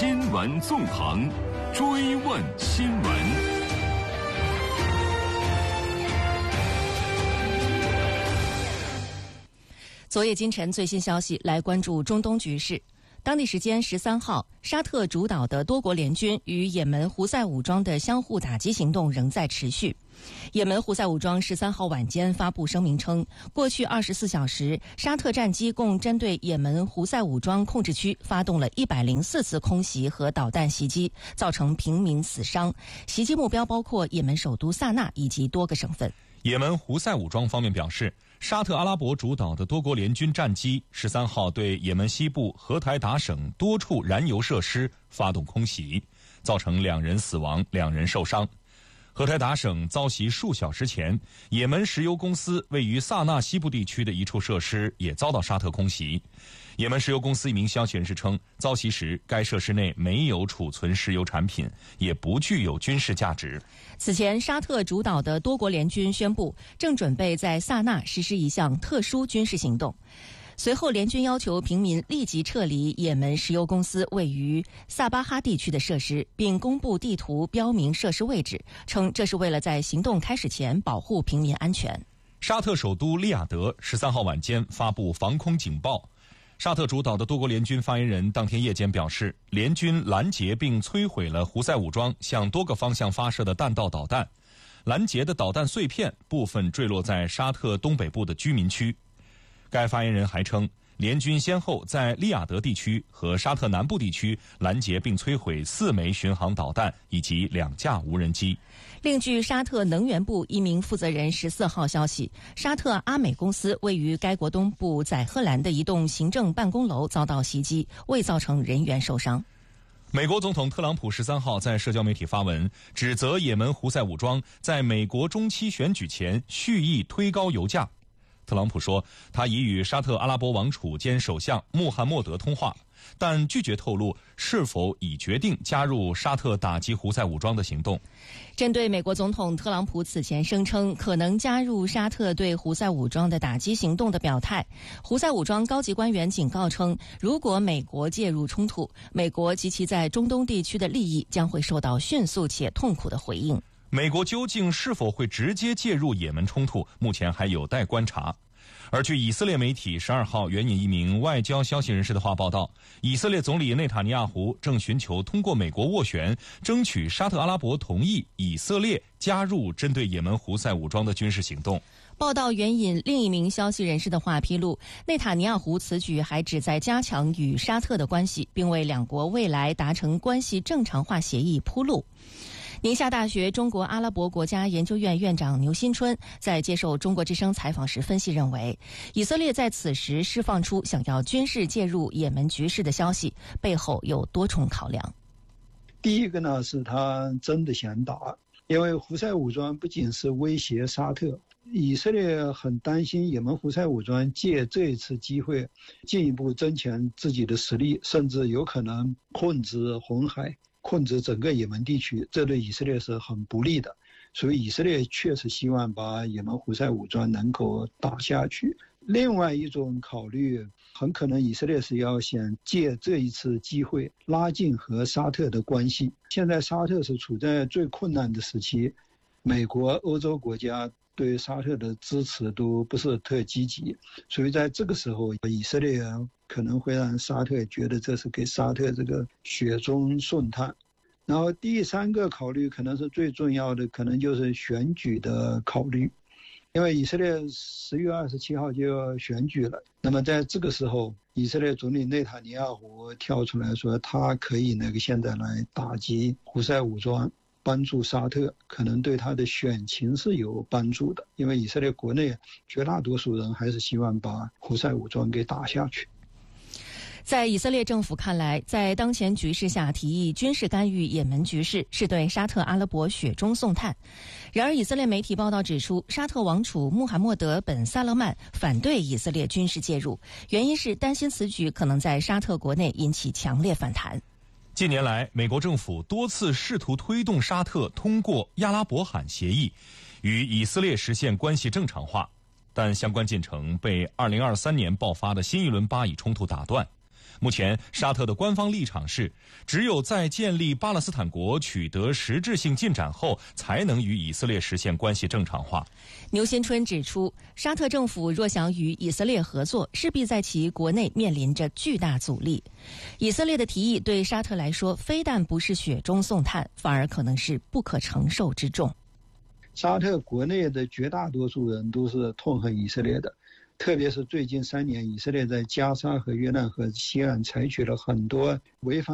新闻纵横，追问新闻。 昨夜今晨最新消息，来关注中东局势。当地时间13号，沙特主导的多国联军与也门胡塞武装的相互打击行动仍在持续。也门胡塞武装13号晚间发布声明称，过去24小时，沙特战机共针对也门胡塞武装控制区发动了104次空袭和导弹袭击，造成平民死伤。袭击目标包括也门首都萨那以及多个省份。 也门胡塞武装方面表示，沙特阿拉伯主导的多国联军战机13号对也门西部荷台达省多处燃油设施发动空袭，造成2人死亡，2人受伤。荷台达省遭袭数小时前，也门石油公司位于萨那西部地区的一处设施也遭到沙特空袭。也门石油公司一名消息人士称，遭袭时该设施内没有储存石油产品，也不具有军事价值。 此前，沙特主导的多国联军宣布，正准备在萨那实施一项特殊军事行动。随后，联军要求平民立即撤离也门石油公司位于萨巴哈地区的设施，并公布地图标明设施位置，称这是为了在行动开始前保护平民安全。 沙特首都利雅得13号晚间发布防空警报。沙特主导的多国联军发言人当天夜间表示，联军拦截并摧毁了胡塞武装向多个方向发射的弹道导弹，拦截的导弹碎片部分坠落在沙特东北部的居民区。该发言人还称，联军先后在利雅得地区和沙特南部地区拦截并摧毁4枚巡航导弹以及2架无人机。 另据沙特能源部一名负责人14号消息，沙特阿美公司位于该国东部载赫兰的一栋行政办公楼遭到袭击，未造成人员受伤。 美国总统特朗普13号在社交媒体发文，指责也门胡塞武装在美国中期选举前蓄意推高油价。特朗普说，他已与沙特阿拉伯王储兼首相穆罕默德通话，但拒绝透露是否已决定加入沙特打击胡塞武装的行动。 针对美国总统特朗普此前声称可能加入沙特对胡塞武装的打击行动的表态，胡塞武装高级官员警告称，如果美国介入冲突，美国及其在中东地区的利益将会受到迅速且痛苦的回应。 美国究竟是否会直接介入也门冲突，目前还有待观察。而据以色列媒体12号援引一名外交消息人士的话报道，以色列总理内塔尼亚胡正寻求通过美国斡旋，争取沙特阿拉伯同意以色列加入针对也门胡塞武装的军事行动。 报道援引另一名消息人士的话披露，内塔尼亚胡此举还旨在加强与沙特的关系，并为两国未来达成关系正常化协议铺路。宁夏大学中国阿拉伯国家研究院院长牛新春在接受中国之声采访时分析认为，以色列在此时释放出想要军事介入也门局势的消息，背后有多重考量。 第一个呢，是他真的想打，因为胡塞武装不仅是威胁沙特，以色列很担心也门胡塞武装借这一次机会进一步增强自己的实力，甚至有可能控制红海，控制整个也门地区，这对以色列是很不利的。所以以色列确实希望把也门胡塞武装能够打下去。另外一种考虑，很可能以色列是要想借这一次机会拉近和沙特的关系。现在沙特是处在最困难的时期，美国、欧洲国家对沙特的支持都不是特积极，所以在这个时候，以色列可能会让沙特觉得这是给沙特这个雪中送炭。然后第三个考虑可能是最重要的，可能就是选举的考虑，因为以色列10月27号就要选举了。那么在这个时候，以色列总理内塔尼亚胡跳出来说，他可以现在来打击胡塞武装，帮助沙特，可能对他的选情是有帮助的，因为以色列国内绝大多数人还是希望把胡塞武装给打下去。 在以色列政府看来，在当前局势下提议军事干预也门局势是对沙特阿拉伯雪中送炭。然而以色列媒体报道指出，沙特王储穆罕默德本萨勒曼反对以色列军事介入，原因是担心此举可能在沙特国内引起强烈反弹。 近年来，美国政府多次试图推动沙特通过亚拉伯罕协议与以色列实现关系正常化，但相关进程被2023年爆发的新一轮巴以冲突打断。 目前沙特的官方立场是，只有在建立巴勒斯坦国取得实质性进展后，才能与以色列实现关系正常化。 牛先春指出，沙特政府若想与以色列合作，势必在其国内面临着巨大阻力。以色列的提议对沙特来说，非但不是雪中送炭，反而可能是不可承受之重。 沙特国内的绝大多数人都是痛恨以色列的，特别是最近3年，以色列在加沙和约旦河西岸采取了很多违反